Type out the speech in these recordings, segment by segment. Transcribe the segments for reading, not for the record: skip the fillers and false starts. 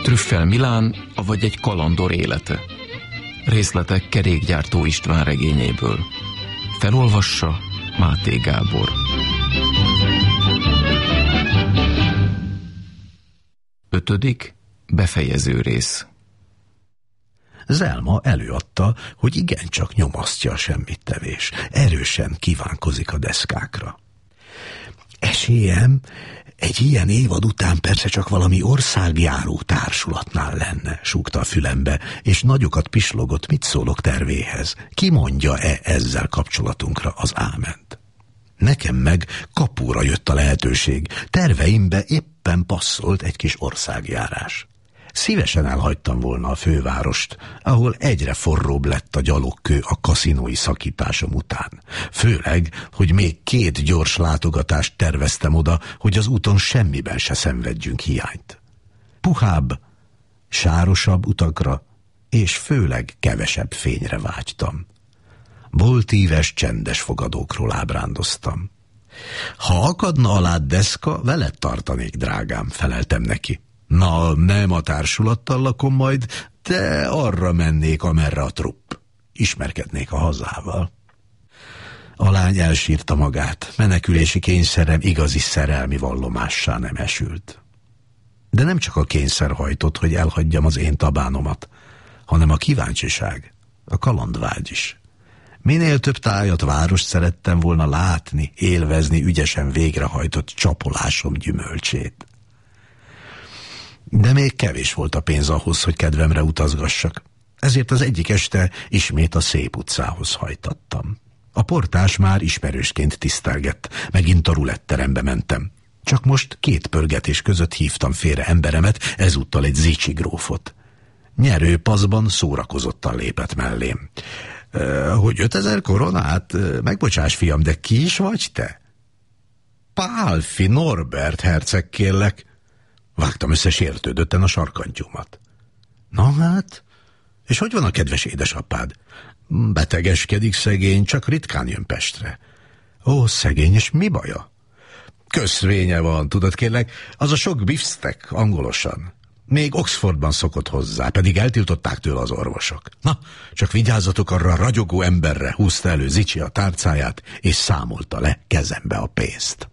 Trüffel Milán, avagy egy kalandor élete. Részletek Kerékgyártó István regényéből. Felolvassa Máté Gábor. 5. befejező rész. Zelma előadta, hogy igencsak nyomasztja a semmittevés. Erősen kívánkozik a deszkákra. Esélyem, egy ilyen évad után persze csak valami országjáró társulatnál lenne, súgta a fülembe, és nagyokat pislogott, mit szólok tervéhez. Ki mondja-e ezzel kapcsolatunkra az áment? Nekem meg kapura jött a lehetőség. Terveimbe éppen passzolt egy kis országjárás. Szívesen elhagytam volna a fővárost, ahol egyre forróbb lett a gyalogkő a kaszinói szakításom után. Főleg, hogy még 2 gyors látogatást terveztem oda, hogy az úton semmiben se szenvedjünk hiányt. Puhább, sárosabb utakra, és főleg kevesebb fényre vágytam. Boltíves, csendes fogadókról ábrándoztam. Ha akadna alád deszka, veled tartanék, drágám, feleltem neki. Na, nem a társulattal lakom majd, de arra mennék, amerre a trupp. Ismerkednék a hazával. A lány elsírta magát, menekülési kényszerem igazi szerelmi vallomássá nem esült. De nem csak a kényszer hajtott, hogy elhagyjam az én tabánomat, hanem a kíváncsiság, a kalandvágy is. Minél több tájat, várost szerettem volna látni, élvezni ügyesen végrehajtott csapolásom gyümölcsét. De még kevés volt a pénz ahhoz, hogy kedvemre utazgassak. Ezért az egyik este ismét a Szép utcához hajtattam. A portás már ismerősként tisztelgett, megint a ruletterembe mentem. Csak most 2 pörgetés között hívtam félre emberemet, ezúttal egy zicsi grófot. Nyerő paszban szórakozottan lépett mellém. Hogy 5000 koronát? Megbocsáss, fiam, de ki is vagy te? Pálffy Norbert herceg, kérlek. Vágtam össze sértődötten a sarkantyúmat. Na hát, és hogy van a kedves édesapád? Betegeskedik szegény, csak ritkán jön Pestre. Ó, szegény, és mi baja? Köszvénye van, tudod, kérlek, az a sok beefsteak angolosan. Még Oxfordban szokott hozzá, pedig eltiltották tőle az orvosok. Na, csak vigyázzatok arra a ragyogó emberre, húzta elő Zicsi a tárcáját, és számolta le kezembe a pénzt.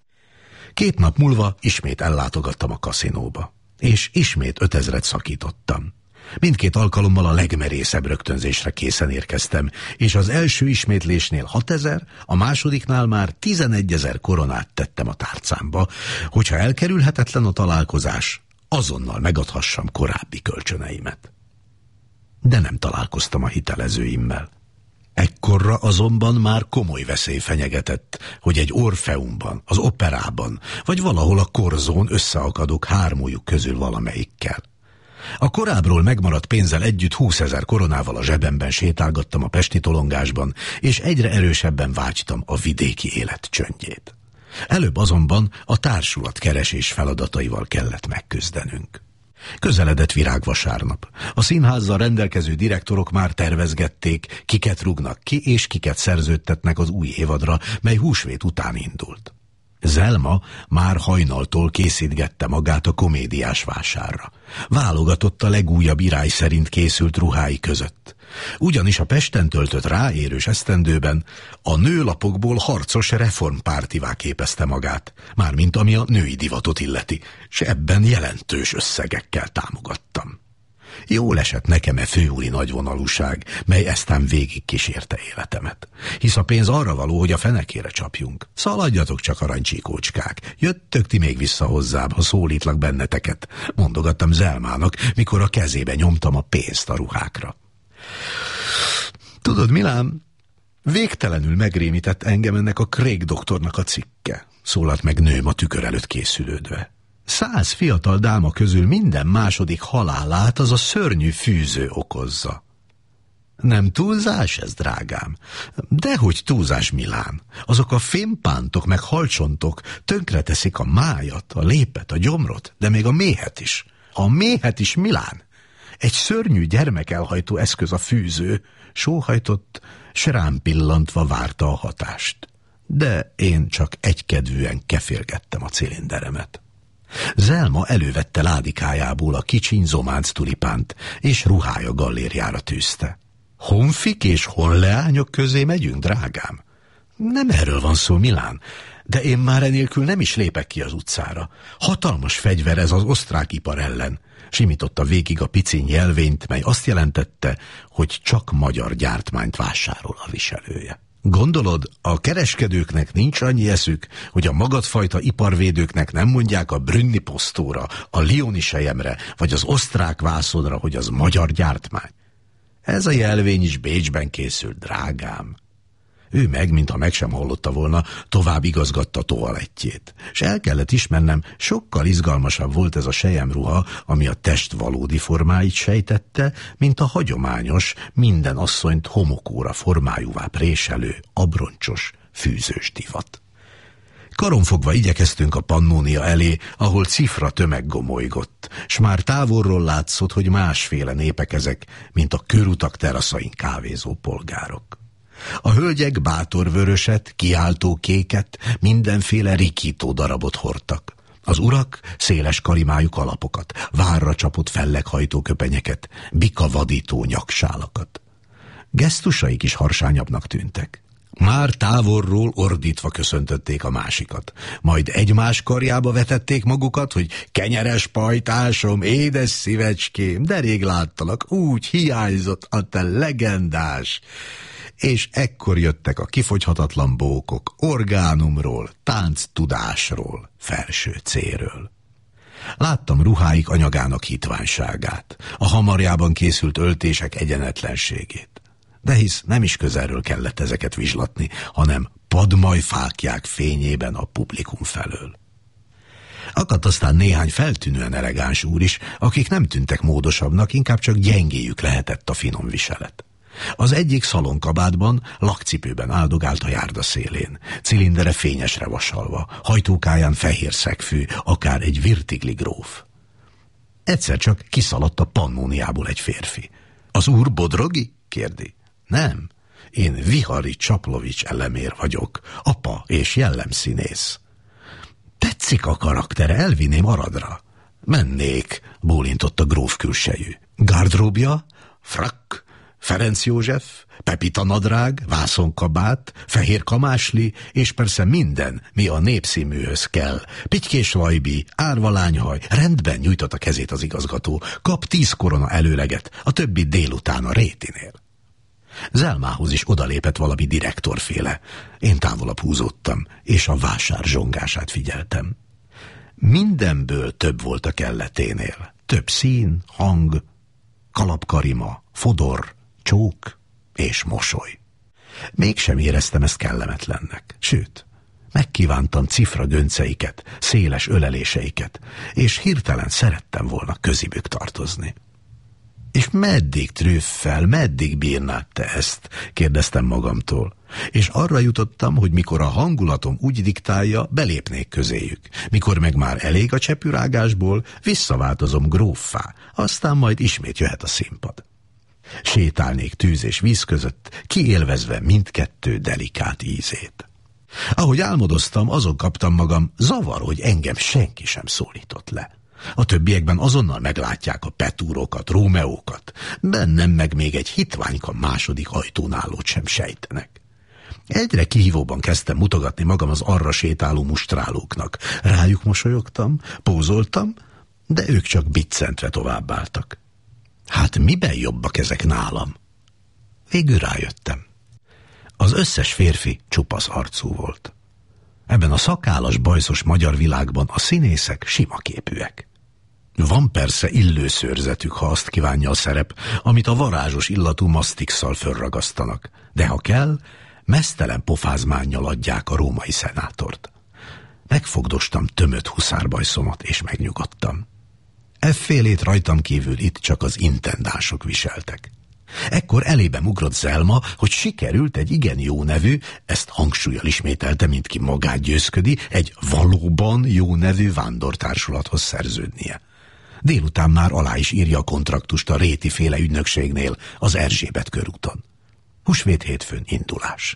2 nap múlva ismét ellátogattam a kaszinóba, és ismét 5000-et szakítottam. Mindkét alkalommal a legmerészebb rögtönzésre készen érkeztem, és az első ismétlésnél 6000, a másodiknál már 11 000 koronát tettem a tárcámba, hogyha elkerülhetetlen a találkozás, azonnal megadhassam korábbi kölcsöneimet. De nem találkoztam a hitelezőimmel. Ekkorra azonban már komoly veszély fenyegetett, hogy egy Orfeumban, az operában, vagy valahol a korzón összeakadok 3 közül valamelyikkel. A korábbról megmaradt pénzzel együtt 20 000 koronával a zsebemben sétálgattam a pesti tolongásban, és egyre erősebben vágytam a vidéki élet csöndjét. Előbb azonban a társulat keresés feladataival kellett megküzdenünk. Közeledett virágvasárnap. A színházzal rendelkező direktorok már tervezgették, kiket rúgnak ki, és kiket szerződtetnek az új évadra, mely húsvét után indult. Zelma már hajnaltól készítgette magát a komédiás vásárra. Válogatott a legújabb irány szerint készült ruhái között. Ugyanis a Pesten töltött ráérős esztendőben a nőlapokból harcos reformpártivá képezte magát, mármint ami a női divatot illeti, s ebben jelentős összegekkel támogattam. Jól esett nekem főúri nagyvonalúság, mely eztán végig kísérte életemet. Hisz a pénz arra való, hogy a fenekére csapjunk. Szaladjatok csak, aranycsíkócskák, jöttök ti még vissza hozzám, ha szólítlak benneteket, mondogattam Zelmának, mikor a kezébe nyomtam a pénzt a ruhákra. Tudod, Milán, végtelenül megrémített engem ennek a Craig doktornak a cikke, szólalt meg nőm a tükör előtt készülődve. 100 fiatal dáma közül minden második halálát az a szörnyű fűző okozza. Nem túlzás ez, drágám? Dehogy túlzás, Milán. Azok a fémpántok meg halcsontok tönkreteszik a májat, a lépet, a gyomrot, de még a méhet is. A méhet is, Milán. Egy szörnyű gyermekelhajtó eszköz a fűző, sóhajtott, s rám pillantva várta a hatást. De én csak egykedvűen kefélgettem a cilinderemet. Zelma elővette ládikájából a kicsiny zománc tulipánt, és ruhája gallériára tűzte. Honfik és honleányok közé megyünk, drágám? Nem erről van szó, Milán, de én már enélkül nem is lépek ki az utcára. Hatalmas fegyver ez az osztrák ipar ellen. Simította végig a piciny jelvényt, mely azt jelentette, hogy csak magyar gyártmányt vásárol a viselője. Gondolod, a kereskedőknek nincs annyi eszük, hogy a magadfajta iparvédőknek nem mondják a Brünni posztóra, a lioni selyemre, vagy az osztrák vászonra, hogy az magyar gyártmány? Ez a jelvény is Bécsben készült, drágám. Ő meg, mintha meg sem hallotta volna, tovább igazgatta toalettjét. És el kellett ismernem, sokkal izgalmasabb volt ez a selyemruha, ami a test valódi formáit sejtette, mint a hagyományos, minden asszonyt homokóra formájúvá préselő, abroncsos, fűzős divat. Karonfogva igyekeztünk a Pannónia elé, ahol cifra tömeg gomolygott, s már távolról látszott, hogy másféle népek ezek, mint a körutak teraszain kávézó polgárok. A hölgyek bátor vöröset, kiáltó kéket, mindenféle rikító darabot hordtak. Az urak széles karimájú kalapokat, várra csapott felleghajtó köpenyeket, bikavadító nyaksálakat. Gesztusaik is harsányabbnak tűntek. Már távolról ordítva köszöntötték a másikat, majd egymás karjába vetették magukat, hogy kenyeres pajtásom, édes szívecském, de rég láttalak, úgy hiányzott a te legendás. És ekkor jöttek a kifogyhatatlan bókok orgánumról, tánctudásról, felső célről. Láttam ruháik anyagának hitványságát, a hamarjában készült öltések egyenetlenségét. De hisz nem is közelről kellett ezeket vizslatni, hanem padmajfáklyák fényében a publikum felől. Akadt aztán néhány feltűnően elegáns úr is, akik nem tűntek módosabbnak, inkább csak gyengéjük lehetett a finom viselet. Az egyik szalonkabátban, lakcipőben áldogált a járda szélén, cilindere fényesre vasalva, hajtókáján fehér szegfű, akár egy virtigli gróf. Egyszer csak kiszaladt a Pannóniából egy férfi. Az úr Bodrogi? Kérdi. Nem, én Vihari Csaplovics elemér vagyok, apa és jellemszínész. Tetszik a karaktere, elvinném Aradra. Mennék, bólintott a gróf külsejű. Gardróbja, frakk, Ferenc József, pepita nadrág, vászonkabát, fehér kamásli, és persze minden, mi a népszínműhöz kell. Pitykés vajbi, árva lányhaj, rendben nyújtott a kezét az igazgató, kap 10 korona előleget, a többi délután a Rétinél. Zelmához is odalépett valami direktorféle. Én távolabb húzódtam, és a vásár zsongását figyeltem. Mindenből több volt a kelleténél. Több szín, hang, kalapkarima, fodor, csók és mosoly. Mégsem éreztem ezt kellemetlennek. Sőt, megkívántam cifra gönceiket, széles öleléseiket, és hirtelen szerettem volna közibük tartozni. És meddig, trüffel, meddig bírnád te ezt? Kérdeztem magamtól. És arra jutottam, hogy mikor a hangulatom úgy diktálja, belépnék közéjük. Mikor meg már elég a csepürágásból, visszaváltozom gróffá, aztán majd ismét jöhet a színpad. Sétálnék tűz és víz között, kiélvezve mindkettő delikát ízét. Ahogy álmodoztam, azon kaptam magam, zavar, hogy engem senki sem szólított le. A többiekben azonnal meglátják a Petúrokat, Rómeókat, bennem meg még egy hitványka második ajtónálót sem sejtenek. Egyre kihívóban kezdtem mutogatni magam az arra sétáló mustrálóknak. Rájuk mosolyogtam, pózoltam, de ők csak biccentve továbbáltak. Hát miben jobbak ezek nálam? Végül rájöttem. Az összes férfi csupasz arcú volt. Ebben a szakállas, bajszos magyar világban a színészek sima képűek. Van persze illőszőrzetük, ha azt kívánja a szerep, amit a varázsos illatú masztixszal fölragasztanak, de ha kell, meztelen pofázmánnyal adják a római szenátort. Megfogdostam tömött huszárbajszomat, és megnyugodtam. Effélét rajtam kívül itt csak az intendánsok viseltek. Ekkor elében ugrott Zelma, hogy sikerült egy igen jó nevű, ezt hangsúllyal ismételte, mint ki magát győzködi, egy valóban jó nevű vándortársulathoz szerződnie. Délután már alá is írja a kontraktust a Réti féle ügynökségnél, az Erzsébet körúton. Húsvét hétfőn indulás.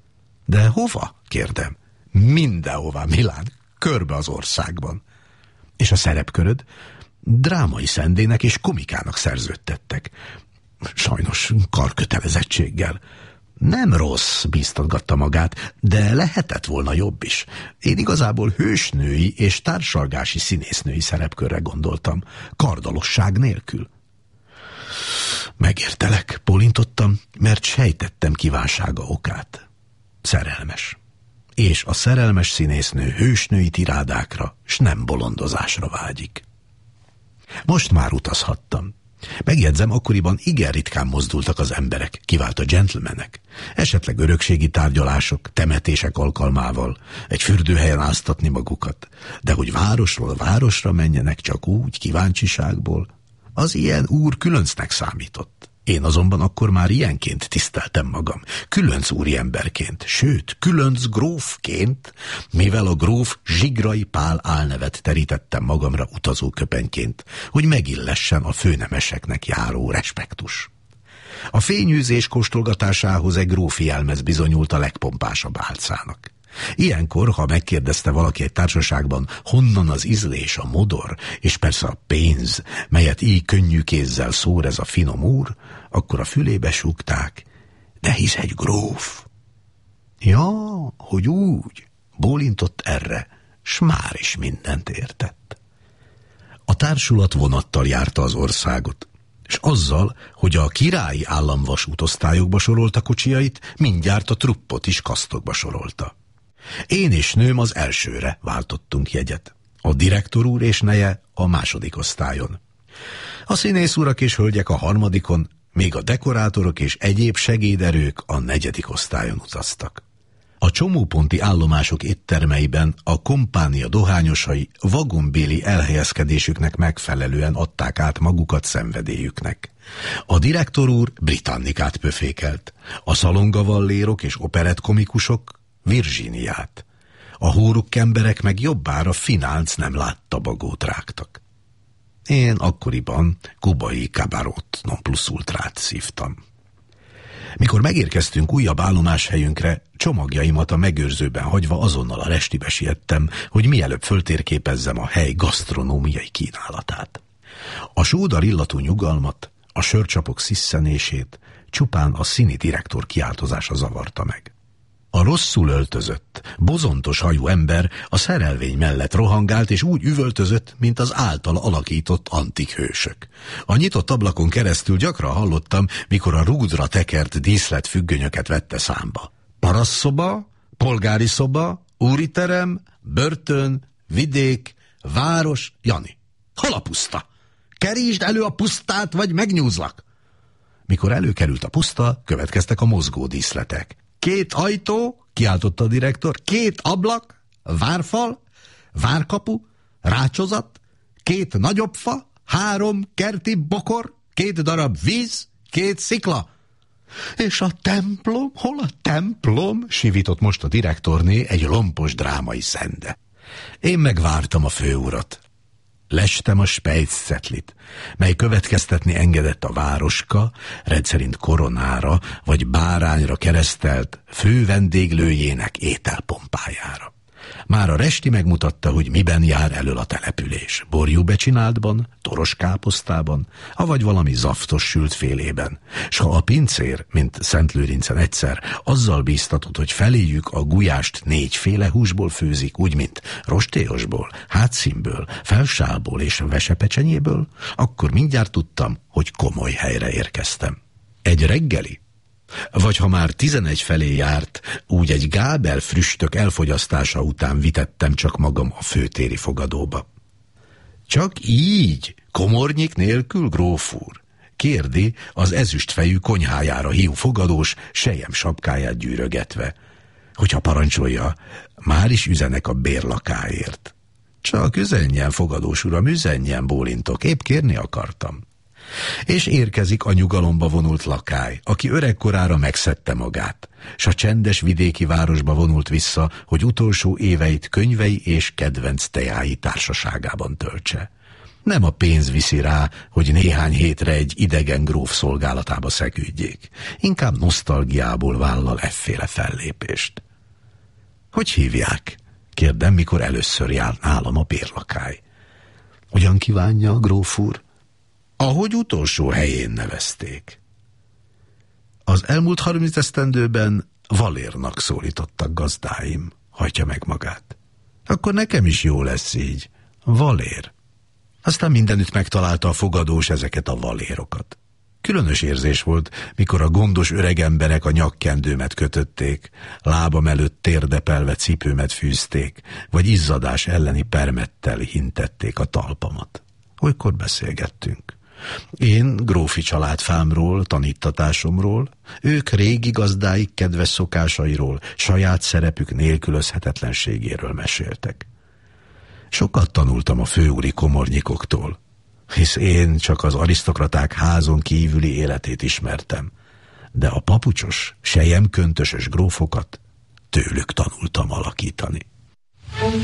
De hova? Kérdem. Mindenhová, Milán, körbe az országban. És a szerepköröd? Drámai szendének és komikának szerződtettek. Sajnos karkötelezettséggel. Nem rossz, bíztatgatta magát, de lehetett volna jobb is. Én igazából hősnői és társalgási színésznői szerepkörre gondoltam, kardalosság nélkül. Megértelek, bólintottam, mert sejtettem kívánsága okát. Szerelmes. És a szerelmes színésznő hősnői tirádákra, s nem bolondozásra vágyik. Most már utazhattam. Megjegyzem, akkoriban igen ritkán mozdultak az emberek, kivált a gentlemanek. Esetleg örökségi tárgyalások, temetések alkalmával, egy fürdőhelyen áztatni magukat, de hogy városról városra menjenek csak úgy, kíváncsiságból, az ilyen úr különcnek számított. Én azonban akkor már ilyenként tiszteltem magam, különc úriemberként, sőt, különc grófként, mivel a gróf Zsigrai Pál álnevet terítettem magamra utazóköpenyként, hogy megillessen a főnemeseknek járó respektus. A fényűzés kóstolgatásához egy grófi jelmez bizonyult a legpompásabb álcának. Ilyenkor, ha megkérdezte valaki egy társaságban, honnan az ízlés, a modor, és persze a pénz, melyet így könnyű kézzel szór ez a finom úr, akkor a fülébe súgták, de hisz egy gróf. Ja, hogy úgy, bólintott erre, s már is mindent értett. A társulat vonattal járta az országot, és azzal, hogy a királyi államvasútosztályokba sorolta kocsiait, mindjárt a truppot is kasztokba sorolta. Én és nőm az elsőre váltottunk jegyet. A direktor úr és neje a második osztályon. A színész urak és hölgyek a harmadikon, még a dekorátorok és egyéb segéderők a negyedik osztályon utaztak. A csomóponti állomások éttermeiben a kompánia dohányosai vagonbéli elhelyezkedésüknek megfelelően adták át magukat szenvedélyüknek. A direktor úr Britannicát pöfékelt, a szalongavallérok és operettkomikusok Virginiát. A hórukkemberek meg jobbára finánc nem látta bagót rágtak. Én akkoriban kubai kabarot non plus ultrát szívtam. Mikor megérkeztünk újabb állomáshelyünkre, csomagjaimat a megőrzőben hagyva azonnal a restibe siettem, hogy mielőbb föltérképezzem a hely gasztronómiai kínálatát. A sódar illatú nyugalmat, a sörcsapok szisszenését csupán a színi direktor kiáltozása zavarta meg. A rosszul öltözött, bozontos hajú ember a szerelvény mellett rohangált, és úgy üvöltözött, mint az általa alakított antik hősök. A nyitott ablakon keresztül gyakran hallottam, mikor a rúdra tekert díszletfüggönyöket vette számba. Parasszoba, polgári szoba, úriterem, börtön, vidék, város, Jani. Hol a puszta? Kerítsd elő a pusztát, vagy megnyúzlak! Mikor előkerült a puszta, következtek a mozgó díszletek. 2 ajtó, kiáltotta a direktor, 2 ablak, várfal, várkapu, rácsozat, 2 nagyobb fa, 3 kerti bokor, 2 darab víz, 2 szikla. És a templom? Hol a templom? Sivított most a direktorné egy lompos drámai szende. Én megvártam a főurat. Lestem a spejzcetlit, mely következtetni engedett a városka, rendszerint koronára vagy bárányra keresztelt fő vendéglőjének ételpompájára. Már a resti megmutatta, hogy miben jár elől a település. Borjú becsináltban, toros káposztában, avagy valami zaftos sült félében. S ha a pincér, mint Szentlőrincen egyszer, azzal bíztatott, hogy feléjük a gulyást 4 féle húsból főzik, úgy, mint rostélyosból, hátszínből, felsálból és vesepecsenyéből, akkor mindjárt tudtam, hogy komoly helyre érkeztem. Egy reggeli, vagy ha már 11 felé járt, úgy egy gábel früstök elfogyasztása után vitettem csak magam a főtéri fogadóba. Csak így, komornyik nélkül, gróf úr? Kérdi az ezüstfejű konyhájára hív fogadós, sejem sapkáját gyűrögetve. Hogyha parancsolja, már is üzenek a bérlakáért. Csak üzenjen, fogadós uram, üzenjen, bólintok, épp kérni akartam. És érkezik a nyugalomba vonult lakály, aki öregkorára megszedte magát, s a csendes vidéki városba vonult vissza, hogy utolsó éveit könyvei és kedvenc teái társaságában töltse. Nem a pénz viszi rá, hogy néhány hétre egy idegen gróf szolgálatába szegődjék, inkább nosztalgiából vállal efféle fellépést. Hogy hívják? Kérdem, mikor először járt nálam a bérlakály. Hogyan kívánja, gróf úr? Ahogy utolsó helyén nevezték. Az elmúlt 30 esztendőben Valérnak szólítottak gazdáim, hajtja meg magát. Akkor nekem is jó lesz így. Valér. Aztán mindenütt megtalálta a fogadós ezeket a valérokat. Különös érzés volt, mikor a gondos öreg emberek a nyakkendőmet kötötték, lábam előtt térdepelve cipőmet fűzték, vagy izzadás elleni permettel hintették a talpamat. Olykor beszélgettünk. Én grófi családfámról, tanítatásomról, ők régi gazdáik kedves szokásairól, saját szerepük nélkülözhetetlenségéről meséltek. Sokat tanultam a főúri komornyikoktól, hisz én csak az arisztokraták házon kívüli életét ismertem, de a papucsos, selyemköntösös grófokat tőlük tanultam alakítani.